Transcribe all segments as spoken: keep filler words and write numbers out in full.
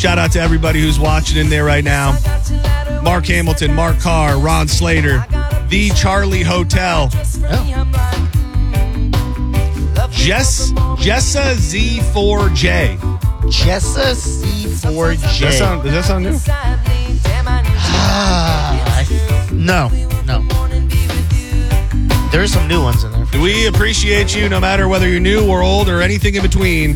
Shout out to everybody who's watching in there right now. Mark Hamilton, Mark Carr, Ron Slater, The Charlie Hotel. Oh. Jess, Jessa Z four J. Jessa C four J. Does that sound, does that sound new? Ah, no, no. There's some new ones in there. We appreciate you no matter whether you're new or old or anything in between.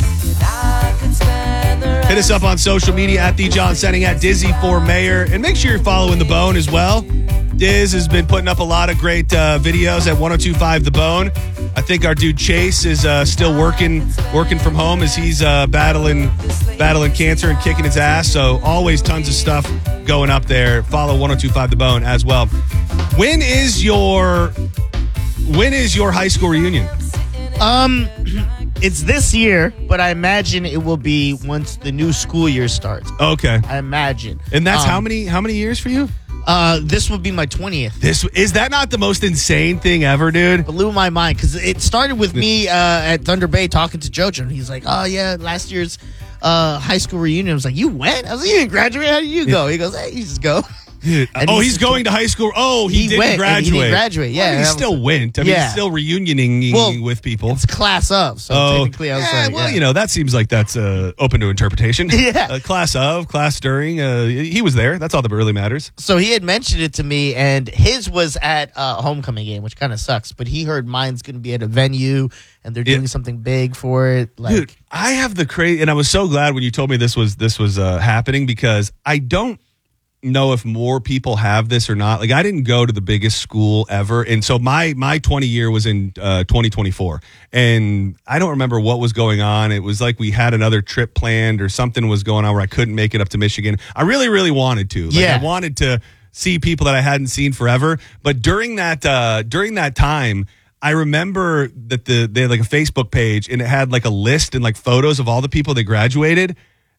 Hit us up on social media at The John Senning, at Dizzy for Mayor. And make sure you're following The Bone as well. Diz has been putting up a lot of great uh, videos at ten twenty-five The Bone. I think our dude Chase is uh, still working working from home as he's uh, battling battling cancer and kicking his ass. So always tons of stuff going up there. Follow ten twenty-five The Bone as well. When is your when is your high school reunion? Um, it's this year, but I imagine it will be once the new school year starts. Okay, I imagine. And that's um, how many how many years for you? Uh, this will be my twentieth. This is that not the most insane thing ever, dude? Blew my mind because it started with me uh, at Thunder Bay talking to Jojo, and he's like, "Oh yeah, last year's uh, high school reunion." I was like, "You went?" I was like, "You didn't graduate? How did you go?" He goes, "Hey, you just go." Dude, oh, he's going to high school. Oh, he, he didn't went, graduate. He didn't graduate. Yeah, well, he still went. I mean, yeah. he's still reunioning well, with people. It's class of, so oh, technically, I was yeah, like, well, yeah. you know, that seems like that's uh, open to interpretation. Yeah, uh, class of, class during. Uh, he was there. That's all that really matters. So he had mentioned it to me, and his was at a homecoming game, which kind of sucks. But he heard mine's going to be at a venue, and they're doing yeah. something big for it. Like, dude, I have the crazy, and I was so glad when you told me this was this was uh, happening because I don't know if more people have this or not. Like, I didn't go to the biggest school ever, and so my my twenty year was in uh, twenty twenty-four, and I don't remember what was going on. It was like we had another trip planned or something was going on where I couldn't make it up to Michigan. I really, really wanted to. Like, yeah, I wanted to see people that I hadn't seen forever. But during that uh, during that time, I remember that the they had like a Facebook page and it had like a list and like photos of all the people that graduated.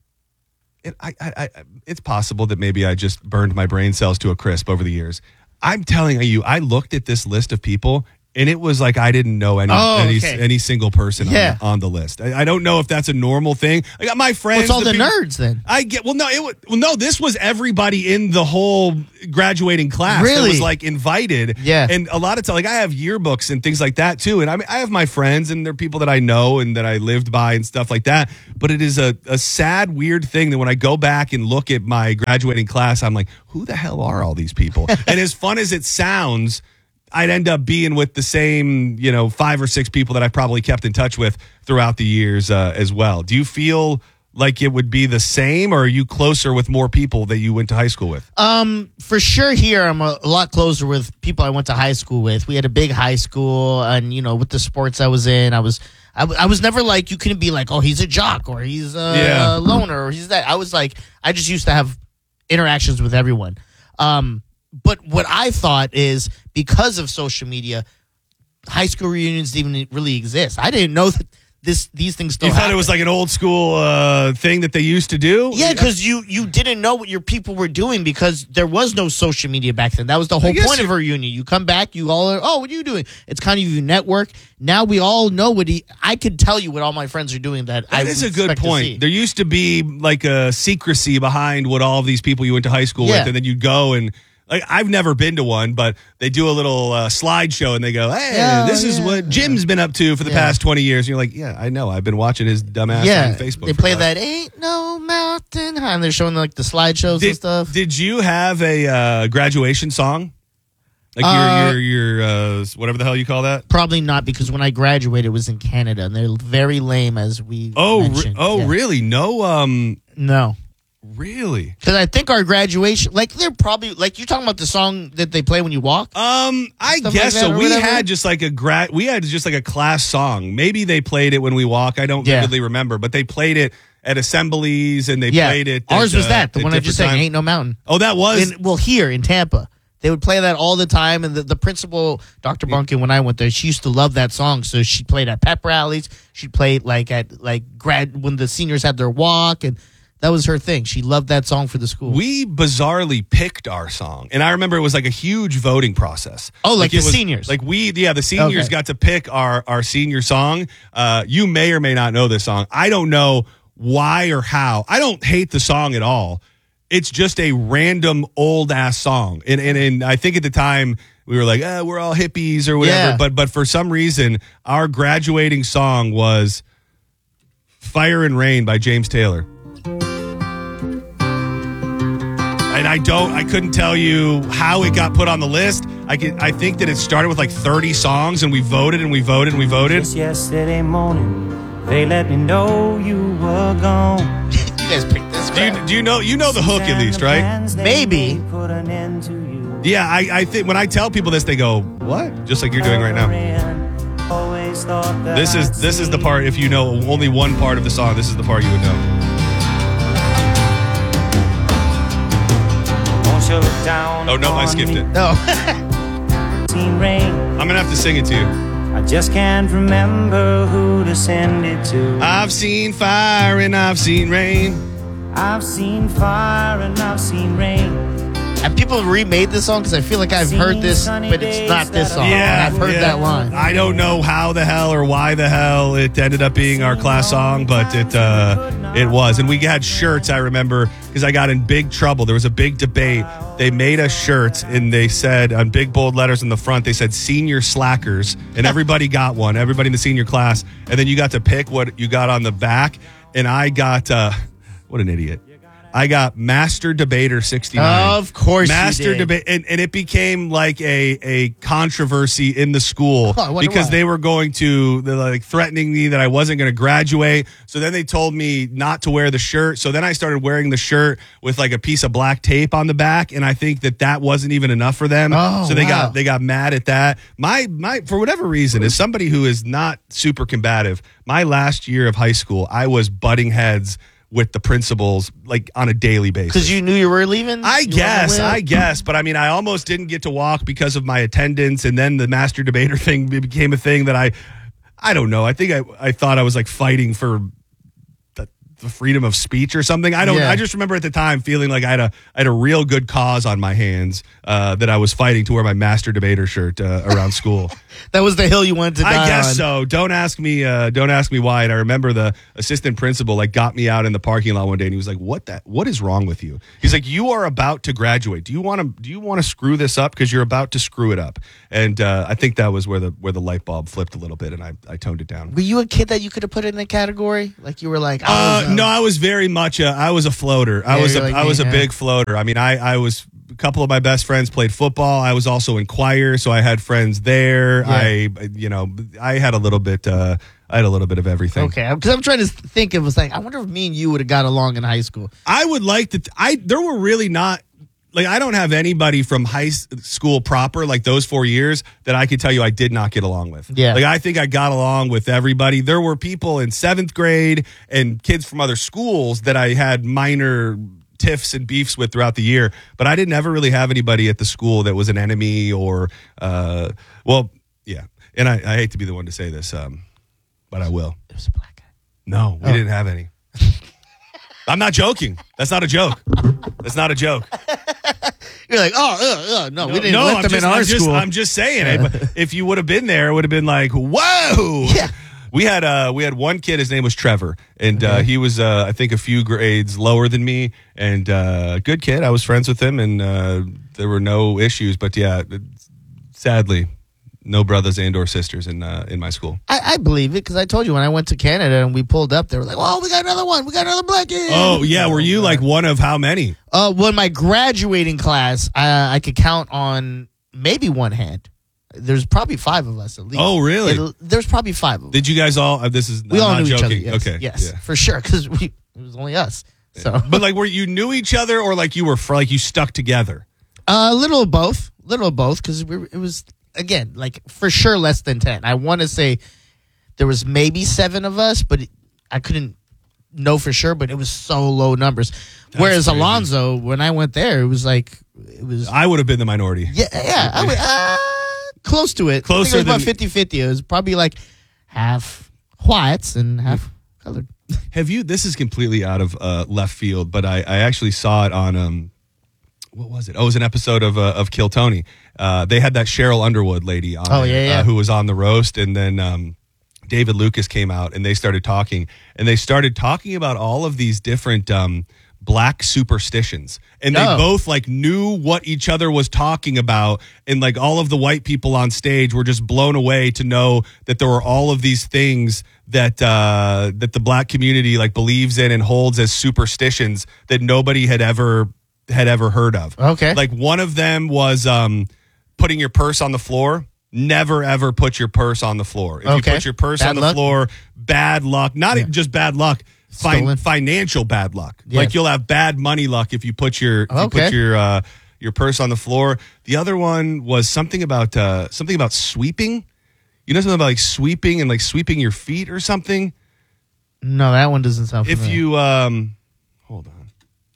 It, I, I, I, it's possible that maybe I just burned my brain cells to a crisp over the years. I'm telling you, I looked at this list of people, and it was like I didn't know any oh, any, okay. any single person yeah. on, on the list. I, I don't know if that's a normal thing. I got my friends. What's all the, the people, nerds then? I get. Well, no, it was, well, no. This was everybody in the whole graduating class. Really? That was like invited. Yeah. And a lot of times, like I have yearbooks and things like that too. And I mean, I have my friends, and they're people that I know and that I lived by and stuff like that. But it is a, a sad, weird thing that when I go back and look at my graduating class, I'm like, who the hell are all these people? And as fun as it sounds, I'd end up being with the same, you know, five or six people that I've probably kept in touch with throughout the years uh, as well. Do you feel like it would be the same, or are you closer with more people that you went to high school with? Um, for sure here, I'm a, a lot closer with people I went to high school with. We had a big high school, and, you know, with the sports I was in, I was I, w- I was never like, you couldn't be like, oh, he's a jock, or he's a, yeah. a loner, or he's that. I was like, I just used to have interactions with everyone. Um, but what I thought is because of social media, high school reunions didn't even really exist. I didn't know that this these things still You thought happen. it was like an old school uh, thing that they used to do? Yeah, because you, you didn't know what your people were doing because there was no social media back then. That was the whole point of a reunion. You come back, you all are, oh, what are you doing? It's kind of you network. Now we all know what he, I could tell you what all my friends are doing that, that I is would a good expect to point. see. There used to be like a secrecy behind what all of these people you went to high school Yeah. with, and then you'd go and like I've never been to one, but they do a little uh, slideshow and they go, "Hey, Oh, this is yeah. what Jim's been up to for the Yeah. past twenty years." And you're like, "Yeah, I know. I've been watching his dumbass Yeah, on Facebook." they for play about- that "Ain't No Mountain High," and they're showing like the slideshows Did, and stuff. did you have a uh, graduation song? Like Uh, your your your uh, whatever the hell you call that? Probably not, because when I graduated, it was in Canada, and they're very lame, as we Oh, re- mentioned. oh, Yeah. really? No, um, No. really? Because I think our graduation, like they're probably like you're talking about the song that they play when you walk. Um, I Stuff guess like that so. or We whatever? had just like a grad. We had just like a class song. Maybe they played it when we walk. I don't Yeah. vividly remember, but they played it at assemblies and they Yeah, played it. ours at, was that the uh, one at I just different said. times. Ain't No Mountain. Oh, that was. In, well, here in Tampa, they would play that all the time, and the, the principal, Doctor Bunkin, when I went there, she used to love that song. So she played at pep rallies. She played like at like grad when the seniors had their walk, and that was her thing. She loved that song for the school. We bizarrely picked our song, and I remember it was like a huge voting process. Oh, like it the was- seniors. Like we, yeah, the seniors Okay. got to pick our our senior song. Uh, you may or may not know this song. I don't know why or how. I don't hate the song at all. It's just a random old ass song. And, and, and I think at the time we were like, eh, we're all hippies or whatever. Yeah. But, but for some reason, our graduating song was Fire and Rain by James Taylor. And I don't, I couldn't tell you how it got put on the list. I could, I think that it started with like thirty songs, and we voted and we voted and we voted. Just yesterday morning, they let me know you were gone. You guys picked this. Do you, do you know, you know the hook at least, right? Maybe. Put an end to you. Yeah, I, I think when I tell people this, they go, what? Just like you're doing right now. Always thought that This is, I'd this is the see part, if you know only one part of the song, this is the part you would know. Won't you look down Oh, no, I on skipped me? it. No. Seen rain. I'm going to have to sing it to you. I just can't remember who to send it to. I've seen fire and I've seen rain. I've seen fire and I've seen rain. Have people remade this song? Because I feel like I've heard this, but it's not this song. Yeah, I've heard yeah. that line. I don't know how the hell or why the hell it ended up being our class song, but it uh, it was. And we had shirts, I remember, because I got in big trouble. There was a big debate. They made us shirts, and they said, on big bold letters in the front, they said senior slackers, and everybody got one, everybody in the senior class. And then you got to pick what you got on the back, and I got, uh, what an idiot. I got Master Debater sixty-nine. Of course Master you did. Debate. And, and it became like a, a controversy in the school Oh, I wonder because why. they were going to, they're like threatening me that I wasn't going to graduate. So then they told me not to wear the shirt. So then I started wearing the shirt with like a piece of black tape on the back. And I think that that wasn't even enough for them. Oh, so they wow. got, they got mad at that. My, my, for whatever reason, as somebody who is not super combative, my last year of high school, I was butting heads with the principals like on a daily basis. Because you knew you were leaving? I You guess, wanted to I win? guess, but I mean, I almost didn't get to walk because of my attendance, and then the Master Debater thing became a thing that I, I don't know. I think I, I thought I was like fighting for the, the freedom of speech or something. I don't. Yeah. I just remember at the time feeling like I had a, I had a real good cause on my hands uh, that I was fighting to wear my Master Debater shirt uh, around school. That was the hill you wanted to die I guess on. so. Don't ask me. Uh, don't ask me why. And I remember the assistant principal like got me out in the parking lot one day, and he was like, "What that? What is wrong with you?" He's like, "You are about to graduate. Do you want to? Do you want to screw this up? Because you're about to screw it up." And uh, I think that was where the where the light bulb flipped a little bit, and I, I toned it down. Were you a kid that you could have put in a category? Like you were like, I Uh, was, um, no, I was very much. A, I was a floater. I Yeah, was. A, you're like I me, was a yeah. big floater. I mean, I I was. A couple of my best friends played football. I was also in choir, so I had friends there. Yeah. I, you know, I had a little bit. Uh, I had a little bit of everything. Okay, because I'm trying to think. It was like, I wonder if me and you would have got along in high school. I would like to. I there were really not like I don't have anybody from high s- school proper like those four years that I could tell you I did not get along with. Yeah. like I think I got along with everybody. There were people in seventh grade and kids from other schools that I had minor tiffs and beefs with throughout the year, but I didn't ever really have anybody at the school that was an enemy or, uh, well, yeah. And I, I hate to be the one to say this, um, but I will. It was a black guy. No, we Oh. didn't have any. I'm not joking. That's not a joke. That's not a joke. You're like, oh, uh, uh, no, we didn't no, let I'm them just, in our I'm just, school. I'm just saying it. But if you would have been there, it would have been like, whoa. Yeah. We had uh we had one kid. His name was Trevor, and uh, he was uh, I think a few grades lower than me, and uh, good kid. I was friends with him, and uh, there were no issues. But yeah, sadly, no brothers and or sisters in uh, in my school. I, I believe it because I told you when I went to Canada and we pulled up, they were like, "Oh, we got another one. We got another black kid." Oh yeah, were you like one of how many? Uh, well, in my graduating class, I, I could count on maybe one hand. There's probably five of us at least. Oh, really? It- there's probably five of us. Did you guys all? Uh, this is We I'm all not knew joking. each other. Yes, Okay, yes, yeah. for sure. Because we it was only us. So, But like, were you knew each other, or like you were fr- like you stuck together? a little of both, little of both, because we were- it was again like for sure less than ten. I want to say there was maybe seven of us, but it, I couldn't know for sure. But it was so low numbers. Whereas crazy. Alonzo, when I went there, it was like it was I would have been the minority. yeah, yeah, I would, uh, close to it. Closer I think it was about than- fifty-fifty. It was probably like half whites and half colored. Have you? This is completely out of uh, left field, but I, I actually saw it on um, what was it? Oh, it was an episode of uh, of Kill Tony. Uh, they had that Cheryl Underwood lady on Oh, there, yeah, yeah. Uh, who was on the roast, and then um, David Lucas came out and they started talking, and they started talking about all of these different um, black superstitions, and they Oh. both like knew what each other was talking about, and like all of the white people on stage were just blown away to know that there were all of these things that uh, that the black community like believes in and holds as superstitions that nobody had ever had ever heard of. Okay. Like one of them was um, putting your purse on the floor. Never ever put your purse on the floor. If Okay. you put your purse Bad on the luck? floor, bad luck. Not Yeah. just bad luck, fin- Stolen? financial bad luck. Yeah. Like you'll have bad money luck if you put your if you Okay. put your uh, your purse on the floor. The other one was something about uh, something about sweeping. You know something about like sweeping and like sweeping your feet or something. No, that one doesn't sound If familiar. you um, hold on.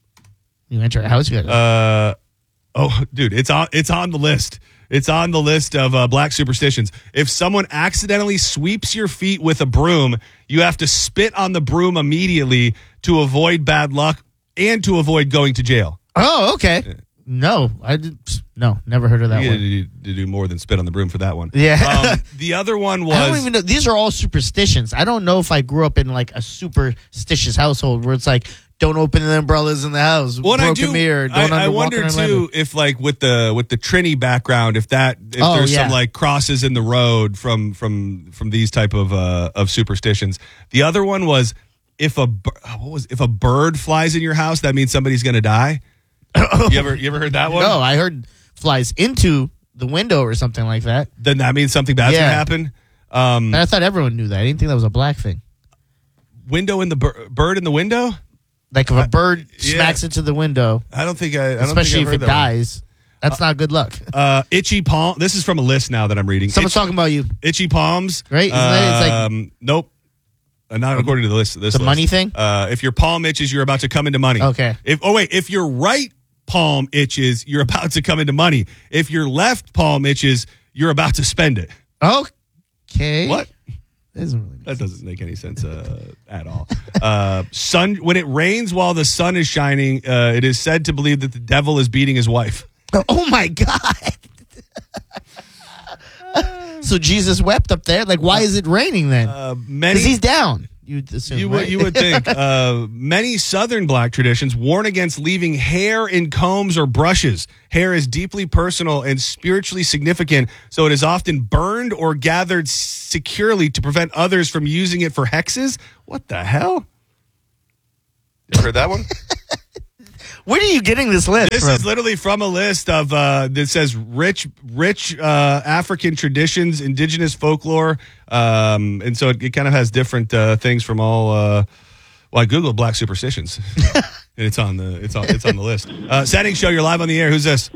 You enter a house, you got Uh, oh, dude, it's on it's on the list. It's on the list of uh, black superstitions. If someone accidentally sweeps your feet with a broom, you have to spit on the broom immediately to avoid bad luck and to avoid going to jail. Oh, okay. No, I did, no, never heard of that You one. need to do more than spit on the broom for that one. Yeah. Um, the other one was. I don't even know. These are all superstitions. I don't know if I grew up in like a superstitious household where it's like, don't open the umbrellas in the house. What I broken do, mirror. Don't I, I under- walk wonder on a ladder. too if like with the with the Trini background, if that if Oh, there's yeah. some like crosses in the road from from from these type of uh, of superstitions. The other one was if a bir- what was if a bird flies in your house, that means somebody's gonna die. You ever you ever heard that one? No, I heard flies into the window or something like that. Then that means something bad's Yeah. gonna happen. Um, And I thought everyone knew that. I didn't think that was a black thing. window in the bir- bird in the window. Like if a bird yeah. smacks into the window, I don't think I. I don't especially think I've if it heard that one. dies, that's not good luck. Uh, itchy palm. This is from a list now that I'm reading. Someone's Itchy- talking about you. Itchy palms. Right? Isn't that- it's like- um, nope. Uh, not according to the list. This The list. money thing? Uh, if your palm itches, you're about to come into money. Okay. If oh wait, if your right palm itches, you're about to come into money. If your left palm itches, you're about to spend it. Okay. What? That doesn't really make That doesn't make any sense uh, at all. Uh, sun. When it rains while the sun is shining, uh, it is said to believe that the devil is beating his wife. Oh my God. So Jesus wept up there? Like, why is it raining then? Uh, Because many he's down. You'd assume, You right? would you would think uh, many Southern black traditions warn against leaving hair in combs or brushes. Hair is deeply personal and spiritually significant, so it is often burned or gathered securely to prevent others from using it for hexes. What the hell? You heard that one? Where are you getting this list This from? is literally from a list of uh, that says rich, rich uh, African traditions, indigenous folklore, um, and so it, it kind of has different uh, things from all. Uh, well, I googled black superstitions, and it's on the it's on it's on the list. Uh, Setting show, you're live on the air. Who's this?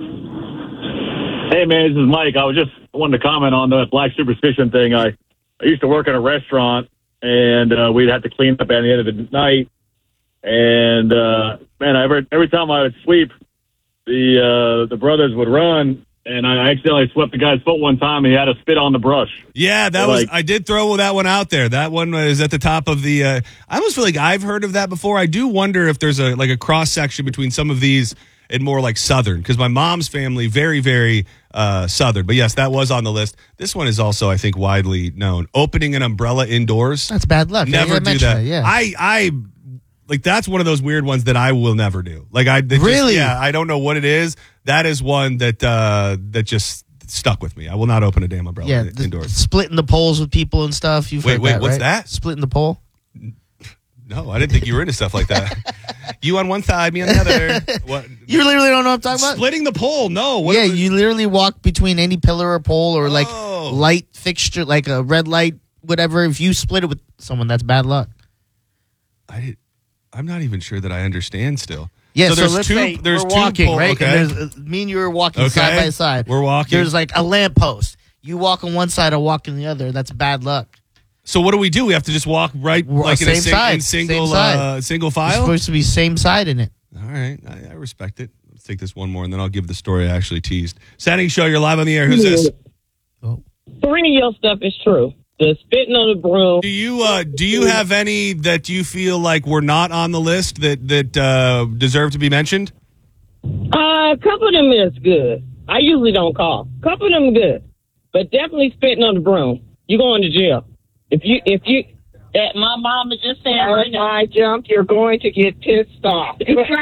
Hey, man, this is Mike. I was just wanting to comment on the black superstition thing. I, I used to work in a restaurant, and uh, we'd have to clean up at the end of the night. And, uh, man, every, every time I would sweep, the uh, the brothers would run, and I accidentally swept the guy's foot one time, and he had to spit on the brush. Yeah, that So, was. like- I did throw that one out there. That one was at the top of the. Uh, I almost feel like I've heard of that before. I do wonder if there's a like a cross section between some of these and more like Southern, because my mom's family very very uh, Southern. But yes, that was on the list. This one is also, I think, widely known. Opening an umbrella indoors. That's bad luck. Never I do mentioned that. Yeah. I I like that's one of those weird ones that I will never do. Like I that just- Really? yeah. I don't know what it is. That is one that uh, that just stuck with me. I will not open a damn umbrella yeah. in- the- indoors. Splitting the poles with people and stuff. You've Wait, heard wait, that, what's right? that? Splitting the pole. No, I didn't think you were into stuff like that. You on one side, me on the other. What? You literally don't know what I'm talking about? Splitting the pole? No. What Yeah, you literally walk between any pillar or pole or like Oh. light fixture, like a red light, whatever. If you split it with someone, that's bad luck. I did, I'm not even sure that I understand still. Yeah, so, there's let's two. say there's we're two walking, pole- right? Okay. And there's, uh, me and you are walking Okay. side by side. We're walking. There's like a lamppost. You walk on one side, I walk on the other. That's bad luck. So what do we do? We have to just walk right, We're- like in a same sing, side, in single, same side. uh, single You're file. supposed to be same side in it. All right, I, I respect it. Let's take this one more, and then I'll give the story I actually teased. Setting show, you're live on the air. Who's this? Three of your stuff is true. The spitting on the broom. Do you uh, do you have any that you feel like were not on the list that that uh, deserve to be mentioned? Uh, a couple of them is good. I usually don't call. A couple of them good. But definitely spitting on the broom. You going to jail. If you, if you, that my mama just said, right eye jump, you're going to get pissed off.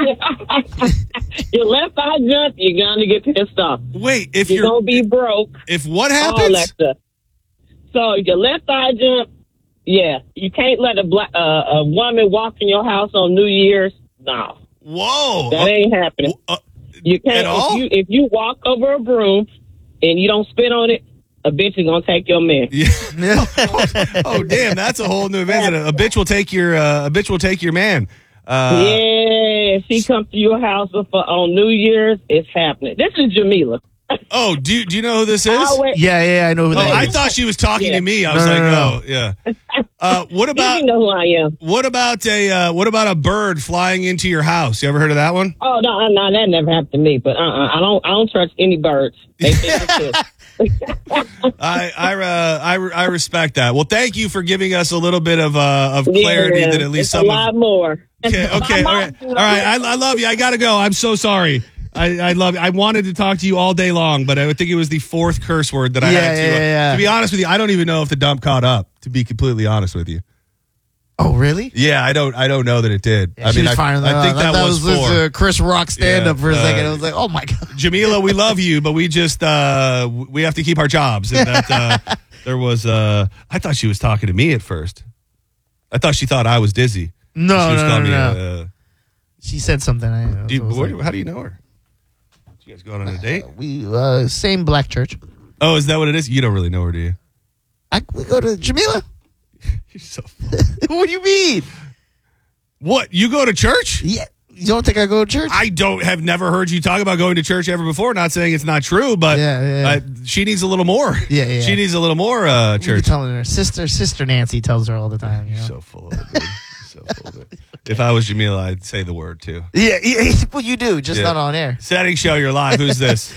Your left eye jump, you're going to get pissed off. Wait, if You're you're going to be broke. if what All that happens? stuff. So your left eye jump, yeah, you can't let a black uh, a woman walk in your house on New Year's. No, Whoa, that ain't happening. Uh, You can't. at all? If you if you walk over a broom and you don't spit on it, a bitch is gonna take your man. yeah. Oh, damn, that's a whole new event. A, a bitch will take your uh, a bitch will take your man. Uh, Yeah, if she comes to your house for, on New Year's, it's happening. This is Jamila. Oh, do you, do you know who this is? Always, Yeah, yeah, I know who Oh, that I is. thought she was talking Yeah. to me. I was No, like, no, no. oh, yeah. Uh, what about you know who I am. what about a uh, what about a bird flying into your house? You ever heard of that one? Oh no, no, that never happened to me. But uh, uh I don't, I don't trust any birds. They think it's I I, uh, I I respect that. Well, thank you for giving us a little bit of uh, of clarity Yeah, that at least it's some a lot of. more. Okay, okay, all right, all right. I, I love you. I gotta go. I'm so sorry. I, I love you. I wanted to talk to you all day long, but I would think it was the fourth curse word that I Yeah, had to. yeah, uh, yeah. To be honest with you, I don't even know if the dump caught up. To be completely honest with you. Oh, really? Yeah, I don't. I don't know that it did. Yeah, I she mean, was I, firing I that think on. that, was, was for a Chris Rock stand up Yeah, for a second. uh, I was like, oh my god. Jamila. We love you, but we just uh, we have to keep our jobs. And that uh, there was. Uh, I thought she was talking to me at first. I thought she thought I was dizzy. No, she was no, calling no, me. no. Uh, She said something. I, do you- I was where- like, how do you know her? You guys going on a date? we uh, same black church. Oh, is that what it is? You don't really know her, do you? I, we go to Jamila. You're so. What do you mean? What? You go to church? Yeah, you don't think I go to church? I don't have never heard you talk about going to church ever before. Not saying it's not true, but Yeah, yeah. Uh, she needs a little more. Yeah, yeah. She needs a little more uh, You be church. telling her sister, sister Nancy tells her all the time. You know? So full of it. Dude. So full of it. If I was Jamila, I'd say the word too. yeah, yeah, well, you do, just Yeah. not on air. Setting show, you're live. Who's this?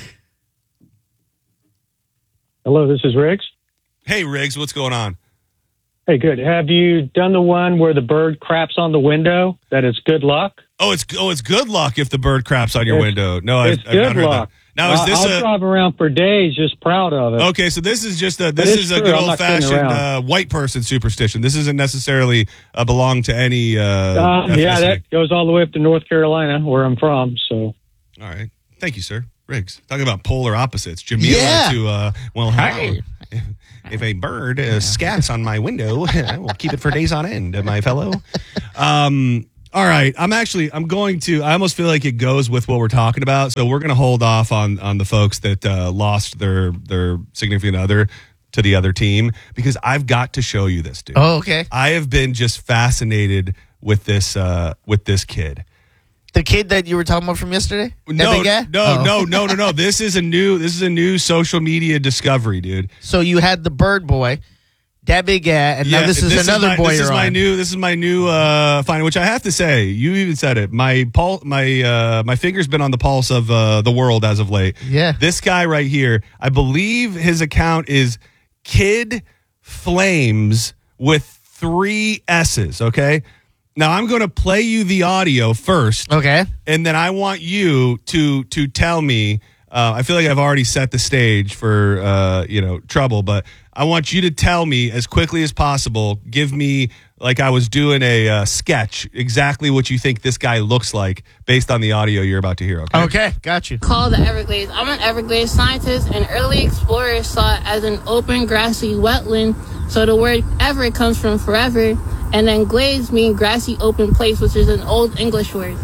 Hello, this is Riggs. Hey, Riggs, what's going on? Hey, good. Have you done the one where the bird craps on the window? That is good luck. Oh, it's oh, it's good luck if the bird craps on your It's- window. No, I've, it's I've not good heard luck. that. Now, is Uh, this I'll a drive around for days just proud of it. okay? So this is just a this it's is a true. good I'm old not kidding fashioned around. uh, white person superstition. This isn't necessarily uh, belong to any. Uh, Uh, yeah, ethnicity. that goes all the way up to North Carolina, where I'm from. So All right. Thank you, sir. Riggs. Talking about polar opposites. Jamila Yeah. to, uh, well, Hey. if, if a bird uh, scats on my window, I will keep it for days on end, uh, my fellow. Um, all right. I'm actually, I'm going to, I almost feel like it goes with what we're talking about. So we're going to hold off on, on the folks that uh, lost their, their significant other to the other team because I've got to show you this, dude. Oh, okay. I have been just fascinated with this, uh, with this kid. The kid that you were talking about from yesterday? That No, big guy? no, Oh. no, no, no, no. This is a new. This is a new social media discovery, dude. So you had the bird boy, that big guy, and now this is another my, boy This you're is my on. new. This is my new uh, finding. Which I have to say, you even said it. My pul- my uh, my finger's been on the pulse of uh, the world as of late. Yeah. This guy right here, I believe his account is Kid Flames with three S's. Okay. Now I'm going to play you the audio first. Okay. And then I want you to to tell me. Uh, I feel like I've already set the stage for uh, you know trouble, but I want you to tell me as quickly as possible. Give me like I was doing a uh, sketch exactly what you think this guy looks like based on the audio you're about to hear. Okay. Okay. Got you. Called the Everglades. I'm an Everglades scientist, and early explorers saw it as an open grassy wetland. So the word ever comes from forever, and then glades mean grassy open place, which is an old English word.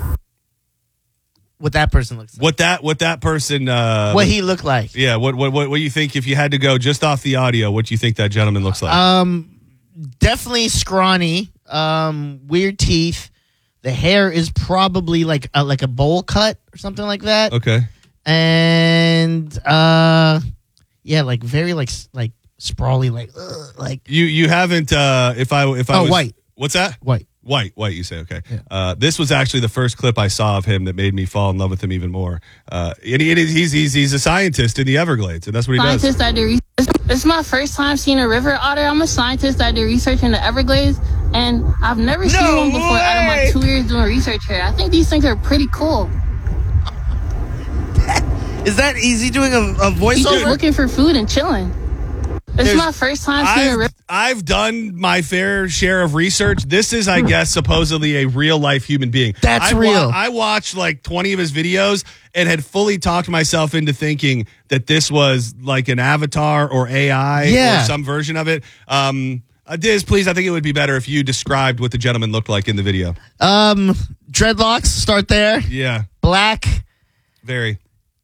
What that person looks like. What that what that person uh, What he looked like. yeah what what what what you think if you had to go just off the audio? What do you think that gentleman looks like? Um, definitely scrawny. Um, weird teeth. The hair is probably like a, like a bowl cut or something like that. okay. And uh, yeah, like very like s- like sprawly, like ugh, like You you haven't uh, if I if I Oh, was, white. What's that? white. White, white, you say, okay. Uh, this was actually the first clip I saw of him that made me fall in love with him even more. Uh, and he, and he's, he's, he's a scientist in the Everglades, and that's what he does. Scientist that do research. This is my first time seeing a river otter. I'm a scientist that do research in the Everglades, and I've never seen No one before out of my way! two years doing research here. I think these things are pretty cool. Is that easy doing a, a He's just voiceover? looking for food and chilling. This is There's- my first time seeing a I've, river. I've done my fair share of research. This is, I guess, supposedly a real life human being. That's I wa- real. I watched like twenty of his videos and had fully talked myself into thinking that this was like an avatar or A I Yeah. or some version of it. Um, uh, Diz, please, I think it would be better if you described what the gentleman looked like in the video. Um, dreadlocks. Start there. Yeah, Black. very.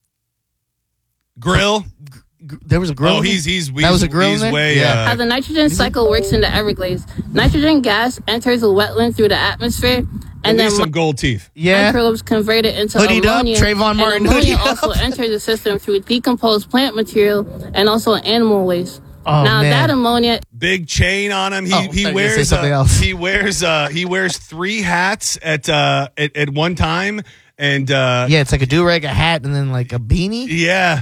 Grill. There was a grill. Oh, he's he's That was a grill He's in there? way. Yeah. How Uh, the nitrogen cycle works in the Everglades. Nitrogen gas enters a wetland through the atmosphere, and and then some gold teeth. yeah. microbes convert it into Hoodied up, ammonia. Trayvon and Martin ammonia hoodied also up. enters the system through decomposed plant material and also animal waste. Oh, now man. that ammonia Big chain on him. He Oh, I thought he you were gonna say wears something uh, else. he wears uh he wears three hats at uh at, at one time, and uh Yeah, it's like a do-rag, a hat, and then like a beanie. yeah,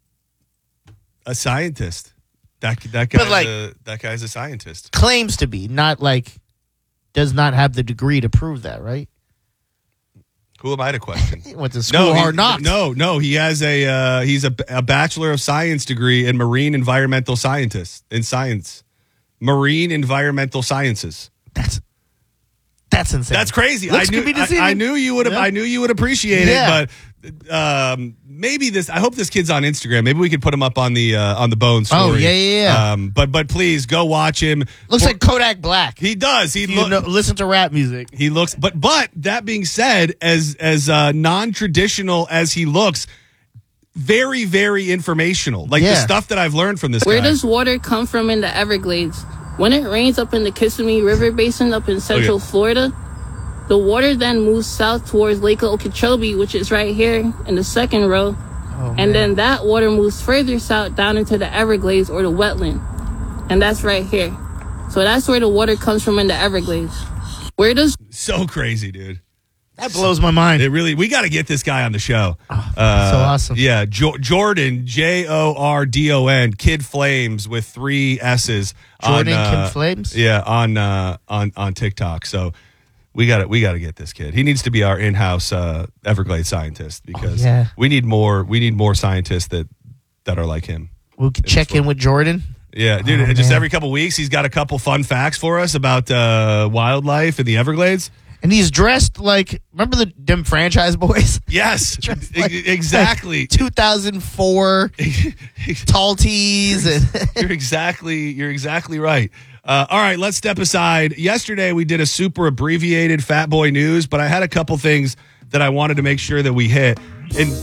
a scientist. That that guy's like- a, that guy's a scientist. Claims to be, not like does not have the degree to prove that, right? Who am I to question? He went to school he- hard knocks. no, no. He has a uh, he's a, a bachelor of science degree in marine environmental scientist in science, marine environmental sciences. That's that's insane. That's crazy. Looks I knew, could be I, deceiving. I knew you would. Yeah. I knew you would appreciate Yeah. it, but um, maybe this. I hope this kid's on Instagram. Maybe we could put him up on the uh, on the Bone story. Oh, yeah, yeah, yeah. Um, but but please go watch him. Looks For- like Kodak Black. he does. He If you look. know, listen to rap music. He looks. But but that being said, as as uh, non traditional as he looks, very very informational. Like the Yeah. stuff that I've learned from this Where guy. does water come from in the Everglades? When it rains up in the Kissimmee River Basin up in central Florida, the water then moves south towards Lake Okeechobee, which is right here in the second row. Oh, and then that water moves further south down into the Everglades or the wetland. And that's right here. So that's where the water comes from in the Everglades. Where does So crazy, dude. That blows my mind. It really. We got to get this guy on the show. Oh, Uh, so awesome. Yeah, jo- Jordan, J O R D O N, Kid Flames with three S's. Jordan on, uh, Kid Flames? Yeah, on uh, on on TikTok. So we got to we got to get this kid. He needs to be our in-house uh, Everglades scientist because Oh, yeah. we need more. We need more scientists that that are like him. We could check in with Jordan. Yeah, dude. Oh, just man. every couple weeks, he's got a couple fun facts for us about uh, wildlife in the Everglades. And he's dressed like, remember the them franchise boys? Yes, Dressed e- like- exactly. two thousand four tall tees. And You're exactly you're exactly right. Uh, all right, let's step aside. Yesterday we did a super abbreviated Fat Boy News, but I had a couple things that I wanted to make sure that we hit. And